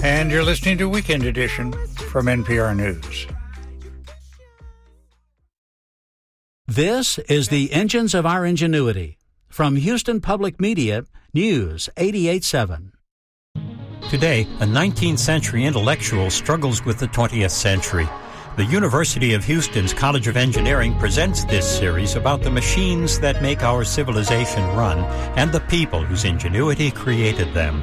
And you're listening to Weekend Edition from NPR News. This is the Engines of Our Ingenuity from Houston Public Media, News 88.7. Today, a 19th century intellectual struggles with the 20th century. The University of Houston's College of Engineering presents this series about the machines that make our civilization run and the people whose ingenuity created them.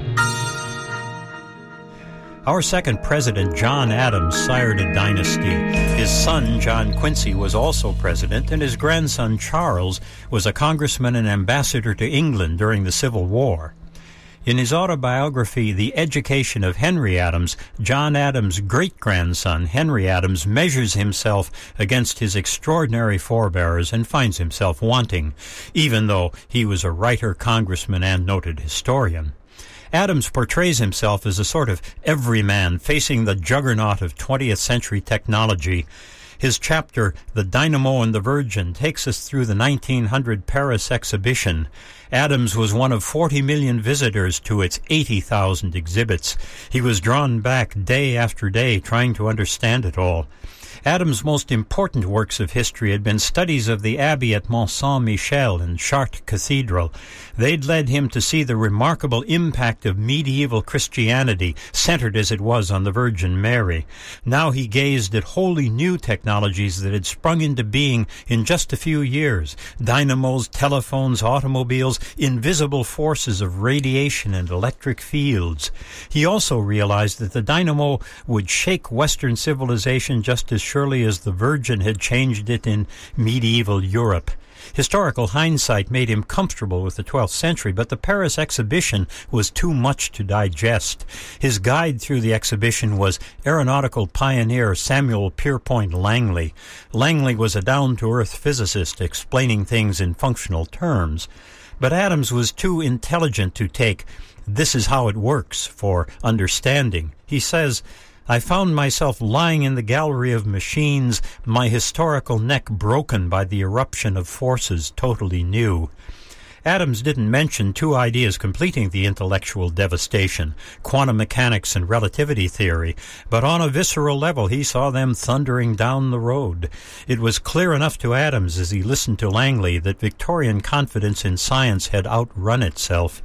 Our second president, John Adams, sired a dynasty. His son, John Quincy, was also president, and his grandson, Charles, was a congressman and ambassador to England during the Civil War. In his autobiography, The Education of Henry Adams, John Adams' great-grandson, Henry Adams, measures himself against his extraordinary forebears and finds himself wanting, even though he was a writer, congressman, and noted historian. Adams portrays himself as a sort of everyman facing the juggernaut of 20th century technology. His chapter, The Dynamo and the Virgin, takes us through the 1900 Paris exhibition. Adams was one of 40 million visitors to its 80,000 exhibits. He was drawn back day after day trying to understand it all. Adams' most important works of history had been studies of the abbey at Mont Saint-Michel and Chartres Cathedral. They'd led him to see the remarkable impact of medieval Christianity, centered as it was on the Virgin Mary. Now he gazed at wholly new technologies that had sprung into being in just a few years. Dynamos, telephones, automobiles, invisible forces of radiation and electric fields. He also realized that the dynamo would shake Western civilization just as surely as the Virgin had changed it in medieval Europe. Historical hindsight made him comfortable with the 12th century, but the Paris exhibition was too much to digest. His guide through the exhibition was aeronautical pioneer Samuel Pierpont Langley. Langley was a down-to-earth physicist explaining things in functional terms. But Adams was too intelligent to take "this is how it works" for understanding. He says, "I found myself lying in the gallery of machines, my historical neck broken by the eruption of forces totally new." Adams didn't mention two ideas completing the intellectual devastation, quantum mechanics and relativity theory, but on a visceral level he saw them thundering down the road. It was clear enough to Adams as he listened to Langley that Victorian confidence in science had outrun itself.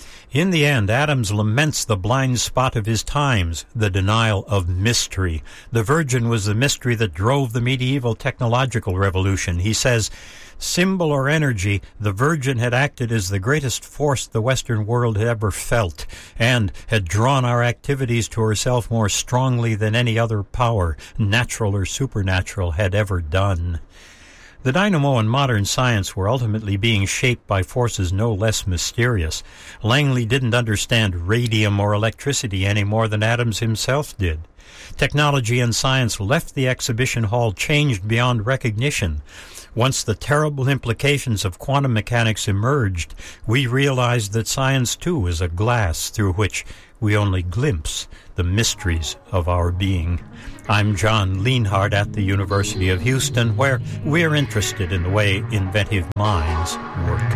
In the end, Adams laments the blind spot of his times, the denial of mystery. The Virgin was the mystery that drove the medieval technological revolution. He says, "Symbol or energy, the Virgin had acted as the greatest force the Western world had ever felt, and had drawn our activities to herself more strongly than any other power, natural or supernatural, had ever done." The dynamo and modern science were ultimately being shaped by forces no less mysterious. Langley didn't understand radium or electricity any more than Adams himself did. Technology and science left the exhibition hall changed beyond recognition. Once the terrible implications of quantum mechanics emerged, we realized that science too is a glass through which we only glimpse the mysteries of our being. I'm John Lienhard at the University of Houston, where we're interested in the way inventive minds work.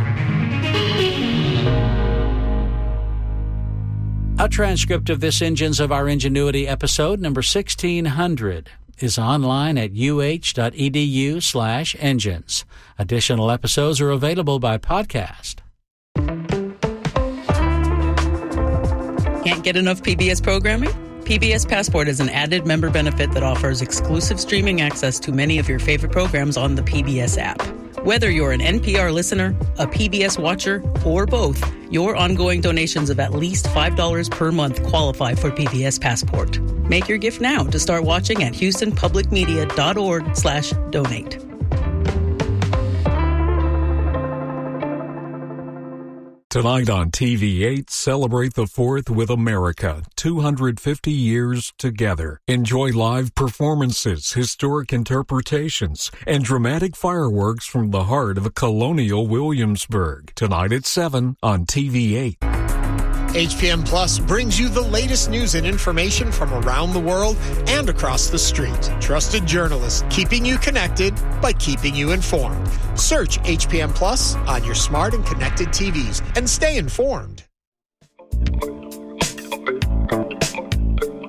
A transcript of this Engines of Our Ingenuity episode, number 1600, is online at uh.edu/engines. Additional episodes are available by podcast. Can't get enough PBS programming? PBS Passport is an added member benefit that offers exclusive streaming access to many of your favorite programs on the PBS app. Whether you're an NPR listener, a PBS watcher, or both, your ongoing donations of at least $5 per month qualify for PBS Passport. Make your gift now to start watching at houstonpublicmedia.org/donate. Tonight on TV8, celebrate the 4th with America, 250 years together. Enjoy live performances, historic interpretations, and dramatic fireworks from the heart of colonial Williamsburg. Tonight at 7 on TV8. HPM Plus brings you the latest news and information from around the world and across the street. Trusted journalists keeping you connected by keeping you informed. Search HPM Plus on your smart and connected TVs and stay informed.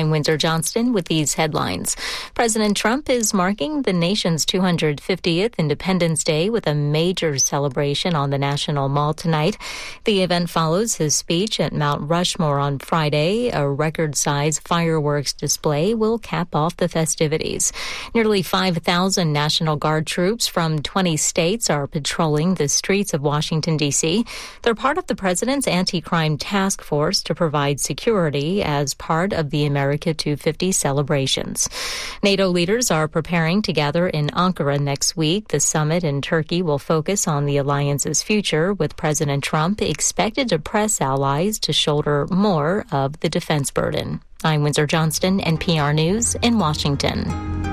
I'm Windsor Johnston with these headlines. President Trump is marking the nation's 250th Independence Day with a major celebration on the National Mall tonight. The event follows his speech at Mount Rushmore on Friday. A record-size fireworks display will cap off the festivities. Nearly 5,000 National Guard troops from 20 states are patrolling the streets of Washington, D.C. They're part of the president's anti-crime task force to provide security as part of the America 250 celebrations. NATO leaders are preparing to gather in Ankara next week. The summit in Turkey will focus on the alliance's future, with President Trump expected to press allies to shoulder more of the defense burden. I'm Windsor Johnston, NPR News in Washington.